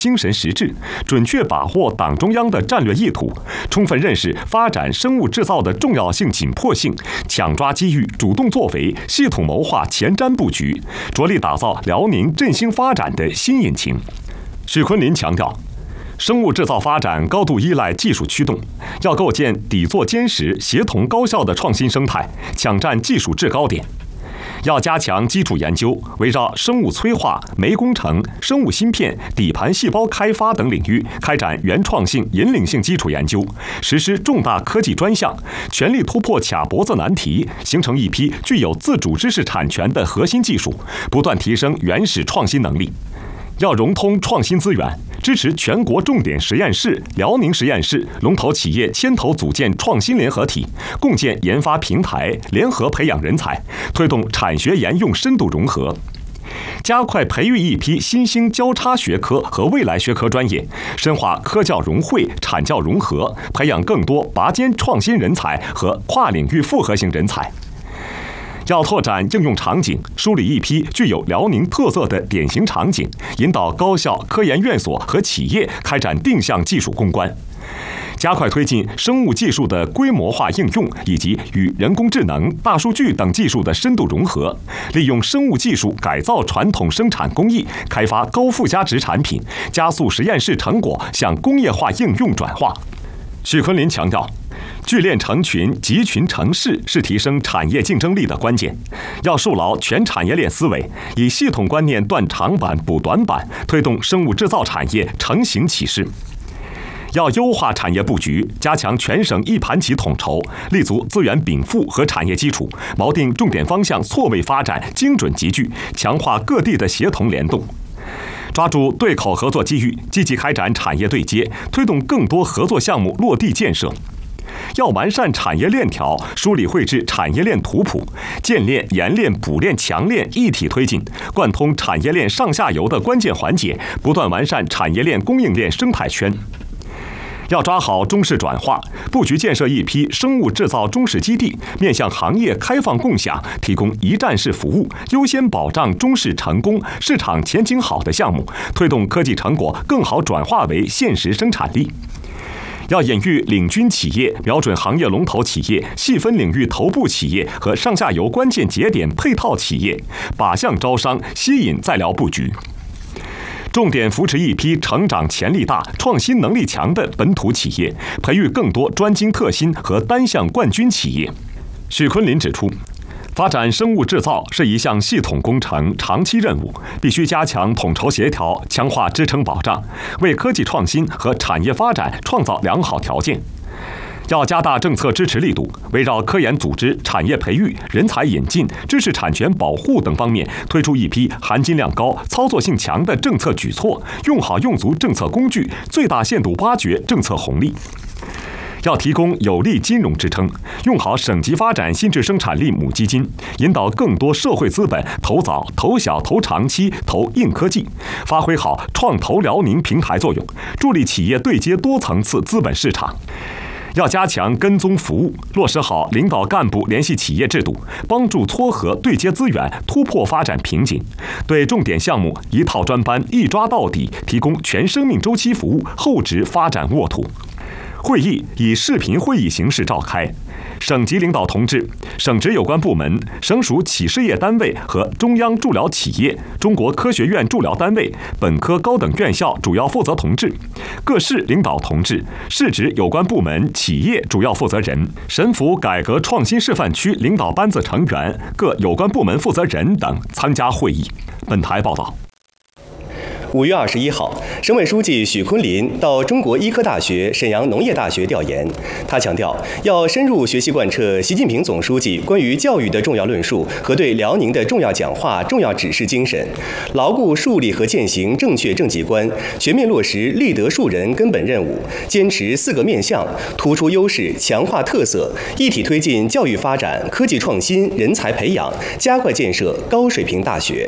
精神实质，准确把握党中央的战略意图，充分认识发展生物制造的重要性、紧迫性，抢抓机遇，主动作为，系统谋划前瞻布局，着力打造辽宁振兴发展的新引擎。许昆林强调，生物制造发展高度依赖技术驱动，要构建底座坚实、协同高效的创新生态，抢占技术制高点。要加强基础研究，围绕生物催化、酶工程、生物芯片、底盘细胞开发等领域开展原创性、引领性基础研究，实施重大科技专项，全力突破卡脖子难题，形成一批具有自主知识产权的核心技术，不断提升原始创新能力。要融通创新资源，支持全国重点实验室、辽宁实验室、龙头企业牵头组建创新联合体，共建研发平台，联合培养人才，推动产学研用深度融合。加快培育一批新兴交叉学科和未来学科专业，深化科教融汇、产教融合，培养更多拔尖创新人才和跨领域复合型人才。要拓展应用场景，梳理一批具有辽宁特色的典型场景，引导高校、科研院所和企业开展定向技术攻关。加快推进生物技术的规模化应用，以及与人工智能、大数据等技术的深度融合，利用生物技术改造传统生产工艺，开发高附加值产品，加速实验室成果向工业化应用转化。许昆林强调，聚链成群、集群成市是提升产业竞争力的关键。要树牢全产业链思维，以系统观念断长板补短板，推动生物制造产业成型起势。要优化产业布局，加强全省一盘棋统筹，立足资源禀赋和产业基础，锚定重点方向，错位发展，精准集聚，强化各地的协同联动。抓住对口合作机遇，积极开展产业对接，推动更多合作项目落地建设。要完善产业链条，梳理绘制产业链图谱，建链、研链、补链、强链一体推进，贯通产业链上下游的关键环节，不断完善产业链供应链生态圈。要抓好中式转化，布局建设一批生物制造中式基地，面向行业开放共享，提供一站式服务，优先保障中式成功、市场前景好的项目，推动科技成果更好转化为现实生产力。要引育领军企业，瞄准行业龙头企业、细分领域头部企业和上下游关键节点配套企业，靶向招商，吸引在辽布局。重点扶持一批成长潜力大、创新能力强的本土企业，培育更多专精特新和单项冠军企业。许昆林指出，发展生物制造是一项系统工程、长期任务，必须加强统筹协调，强化支撑保障，为科技创新和产业发展创造良好条件。要加大政策支持力度，围绕科研组织、产业培育、人才引进、知识产权保护等方面，推出一批含金量高、操作性强的政策举措，用好用足政策工具，最大限度挖掘政策红利。要提供有力金融支撑，用好省级发展新质生产力母基金，引导更多社会资本投早、投小、投长期、投硬科技，发挥好创投辽宁平台作用，助力企业对接多层次资本市场。要加强跟踪服务，落实好领导干部联系企业制度，帮助撮合对接资源，突破发展瓶颈。对重点项目一套专班，一抓到底，提供全生命周期服务，厚植发展沃土。会议以视频会议形式召开，省级领导同志、省直有关部门、省属企事业单位和中央驻辽企业、中国科学院驻辽单位、本科高等院校主要负责同志、各市领导同志、市直有关部门、企业主要负责人、省府改革创新示范区领导班子成员、各有关部门负责人等参加会议。本台报道。 5月21号，省委书记许昆林到中国医科大学、沈阳农业大学调研。他强调，要深入学习贯彻习近平总书记关于教育的重要论述和对辽宁的重要讲话、重要指示精神，牢固树立和践行正确政绩观，全面落实立德树人根本任务，坚持4个面向，突出优势，强化特色，一体推进教育发展、科技创新、人才培养，加快建设高水平大学。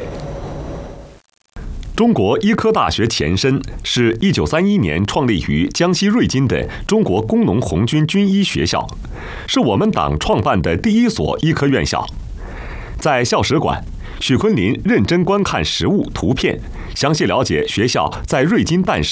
中国医科大学前身是1931年创立于江西瑞金的中国工农红军军医学校，是我们党创办的第一所医科院校。在校史馆，许昆林认真观看实物图片， 详细了解学校在瑞金诞生